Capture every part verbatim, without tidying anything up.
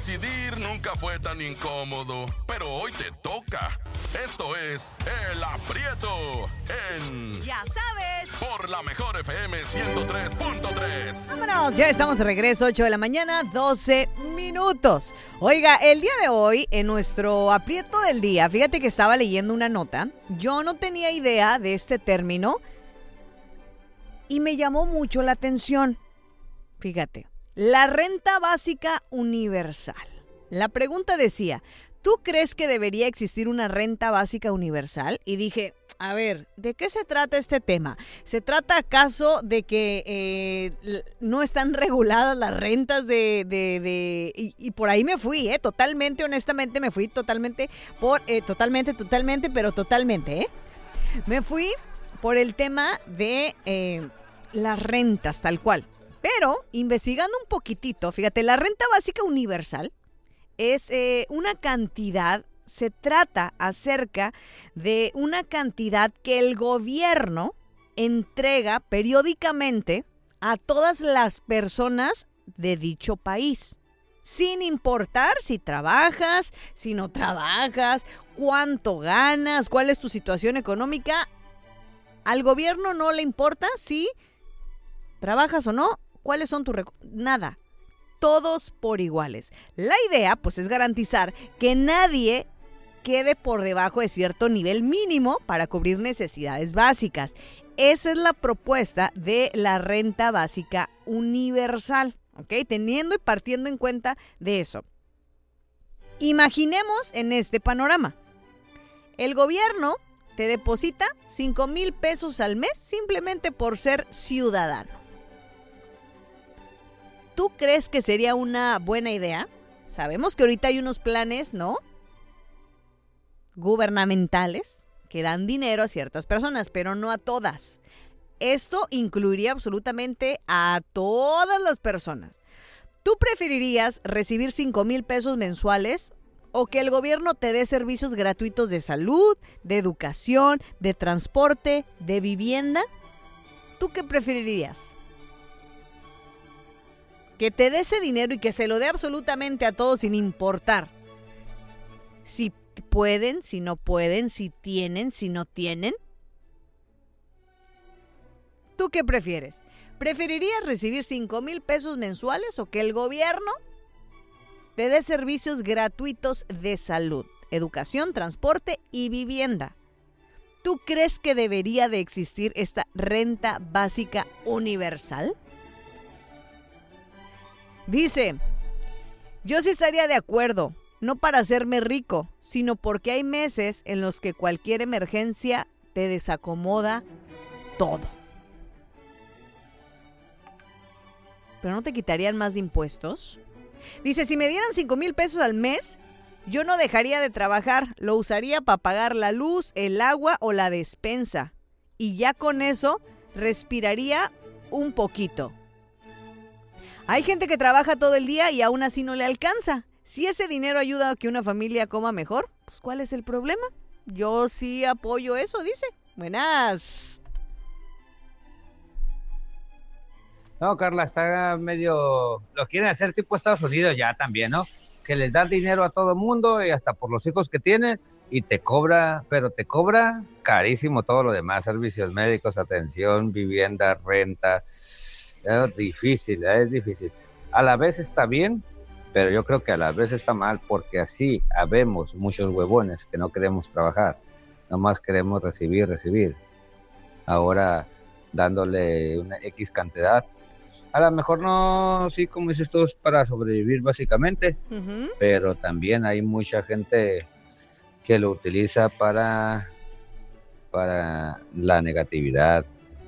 Decidir nunca fue tan incómodo, pero hoy te toca. Esto es El Aprieto en... Ya sabes. Por la mejor F M ciento tres punto tres. Vámonos, ya estamos de regreso, ocho de la mañana, doce minutos. Oiga, el día de hoy, en nuestro Aprieto del día, fíjate que estaba leyendo una nota. Yo no tenía idea de este término y me llamó mucho la atención. Fíjate, la renta básica universal. La pregunta decía, ¿tú crees que debería existir una renta básica universal? Y dije, a ver, ¿de qué se trata este tema? ¿Se trata acaso de que eh, no están reguladas las rentas de... de, de y, y por ahí me fui, ¿eh? Totalmente, honestamente, me fui totalmente por... Eh, totalmente, totalmente, pero totalmente, ¿eh? Me fui por el tema de eh, las rentas, tal cual. Pero, investigando un poquitito, fíjate, la renta básica universal es eh, una cantidad, se trata acerca de una cantidad que el gobierno entrega periódicamente a todas las personas de dicho país, sin importar si trabajas, si no trabajas, cuánto ganas, cuál es tu situación económica. Al gobierno no le importa si trabajas o no, cuáles son tus recursos, nada. Todos por iguales. La idea, pues, es garantizar que nadie quede por debajo de cierto nivel mínimo para cubrir necesidades básicas. Esa es la propuesta de la renta básica universal, ¿ok? Teniendo y partiendo en cuenta de eso. Imaginemos en este panorama. El gobierno te deposita cinco mil pesos al mes simplemente por ser ciudadano. ¿Tú crees que sería una buena idea? Sabemos que ahorita hay unos planes, ¿no?, gubernamentales que dan dinero a ciertas personas, pero no a todas. Esto incluiría absolutamente a todas las personas. ¿Tú preferirías recibir cinco mil pesos mensuales o que el gobierno te dé servicios gratuitos de salud, de educación, de transporte, de vivienda? ¿Tú qué preferirías? Que te dé ese dinero y que se lo dé absolutamente a todos sin importar si pueden, si no pueden, si tienen, si no tienen. ¿Tú qué prefieres? ¿Preferirías recibir cinco mil pesos mensuales o que el gobierno te dé servicios gratuitos de salud, educación, transporte y vivienda? ¿Tú crees que debería de existir esta renta básica universal? Dice, yo sí estaría de acuerdo, no para hacerme rico, sino porque hay meses en los que cualquier emergencia te desacomoda todo. ¿Pero no te quitarían más de impuestos? Dice, si me dieran cinco mil pesos al mes, yo no dejaría de trabajar, lo usaría para pagar la luz, el agua o la despensa. Y ya con eso respiraría un poquito. Hay gente que trabaja todo el día y aún así no le alcanza. Si ese dinero ayuda a que una familia coma mejor, pues ¿cuál es el problema? Yo sí apoyo eso, dice. Buenas. No, Carla, está medio... Lo quieren hacer tipo Estados Unidos ya también, ¿no? Que les da dinero a todo mundo y hasta por los hijos que tienen y te cobra, pero te cobra carísimo todo lo demás. Servicios médicos, atención, vivienda, renta... Es difícil, es difícil. A la vez está bien, pero yo creo que a la vez está mal, porque así habemos muchos huevones que no queremos trabajar, nomás queremos recibir, recibir. Ahora dándole una X cantidad, a lo mejor no, sí, como dices tú, es para sobrevivir básicamente, uh-huh. Pero también hay mucha gente que lo utiliza para, para la negatividad,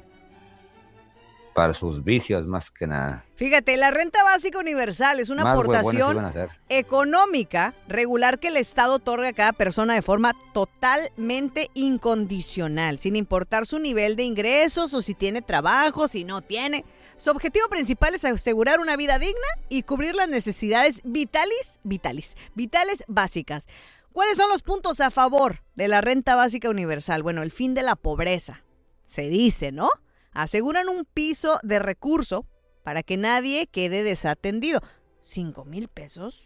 para sus vicios más que nada. Fíjate, la renta básica universal es una más aportación económica regular que el Estado otorga a cada persona de forma totalmente incondicional, sin importar su nivel de ingresos o si tiene trabajo, si no tiene. Su objetivo principal es asegurar una vida digna y cubrir las necesidades vitales, vitales, vitales básicas. ¿Cuáles son los puntos a favor de la renta básica universal? Bueno, el fin de la pobreza, se dice, ¿no? Aseguran un piso de recurso para que nadie quede desatendido. ¿Cinco mil pesos? Bueno,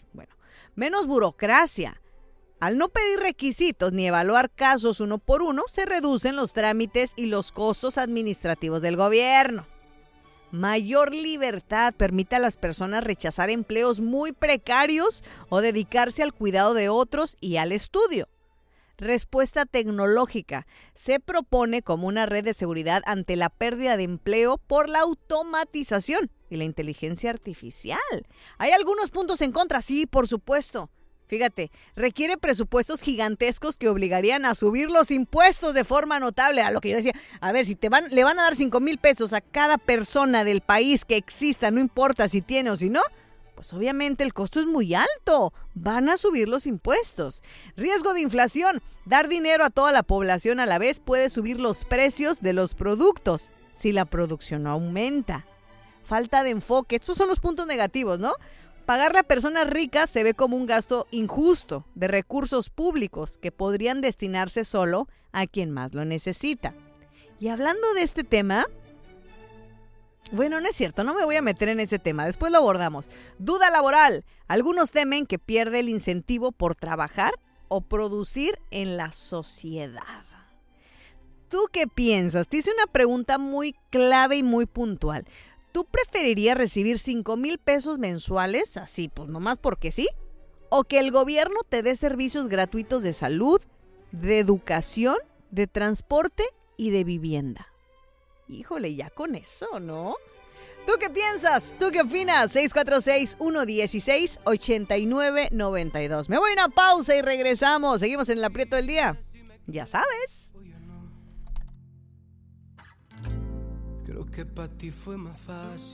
menos burocracia. Al no pedir requisitos ni evaluar casos uno por uno, se reducen los trámites y los costos administrativos del gobierno. Mayor libertad permite a las personas rechazar empleos muy precarios o dedicarse al cuidado de otros y al estudio. Respuesta tecnológica. Se propone como una red de seguridad ante la pérdida de empleo por la automatización y la inteligencia artificial. Hay algunos puntos en contra, sí, por supuesto. Fíjate, requiere presupuestos gigantescos que obligarían a subir los impuestos de forma notable. A lo que yo decía, a ver, si te van, le van a dar cinco mil pesos a cada persona del país que exista, no importa si tiene o si no, pues obviamente el costo es muy alto. Van a subir los impuestos. Riesgo de inflación. Dar dinero a toda la población a la vez puede subir los precios de los productos si la producción no aumenta. Falta de enfoque. Estos son los puntos negativos, ¿no? Pagarle a personas ricas se ve como un gasto injusto de recursos públicos que podrían destinarse solo a quien más lo necesita. Y hablando de este tema, bueno, no es cierto, no me voy a meter en ese tema, después lo abordamos. Duda laboral. Algunos temen que pierde el incentivo por trabajar o producir en la sociedad. ¿Tú qué piensas? Te hice una pregunta muy clave y muy puntual. ¿Tú preferirías recibir cinco mil pesos mensuales, así pues nomás porque sí? ¿O que el gobierno te dé servicios gratuitos de salud, de educación, de transporte y de vivienda? Híjole, ya con eso, ¿no? ¿Tú qué piensas? ¿Tú qué opinas? seis cuatro seis, uno uno seis, ocho nueve nueve dos. Me voy a una pausa y regresamos. Seguimos en el aprieto del día. Ya sabes. Creo que para ti fue más fácil.